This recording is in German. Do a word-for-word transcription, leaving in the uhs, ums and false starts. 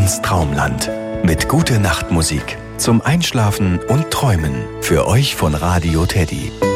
ins Traumland. Mit Gute-Nacht-Musik zum Einschlafen und Träumen. Für euch von Radio Teddy.